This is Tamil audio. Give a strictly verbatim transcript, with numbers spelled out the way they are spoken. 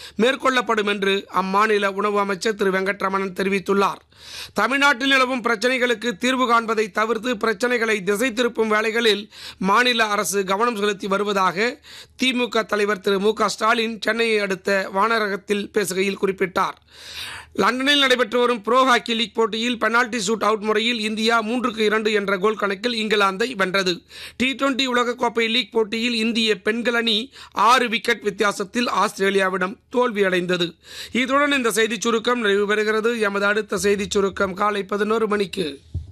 மேற்கொள்ளப்படும் என்று அம்மாநில உணவு அமைச்சர் திரு வெங்கட்ரமணன் தெரிவித்துள்ளார். தமிழ்நாட்டில் நிலவும் பிரச்சினைகளுக்கு தீர்வு காண்பதை தவிர்த்து பிரச்சினைகளை திசை திருப்பும் வேலைகளில் மாநில அரசு கவனம் செலுத்தி வருவதாக திமுக தலைவர் திரு மு க ஸ்டாலின் சென்னையை அடுத்த வானரகத்தில் பேசுகையில் குறிப்பிட்டார். லண்டனில் நடைபெற்று வரும் ப்ரோ ஹாக்கி லீக் போட்டியில் பெனால்டி ஷூட் அவுட் முறையில் இந்தியா மூன்றுக்கு இரண்டு என்ற கோல் கணக்கில் இங்கிலாந்தை வென்றது. டி டுவெண்டி உலகக்கோப்பை லீக் போட்டியில் இந்திய பெண்கள் அணி ஆறு விக்கெட் வித்தியாசத்தில் ஆஸ்திரேலியாவிடம் தோல்வியடைந்தது. இத்துடன் இந்த செய்திச் சுருக்கம் நிறைவு பெறுகிறது. எமது அடுத்த செய்திச் சுருக்கம் காலை பதினோரு மணிக்கு.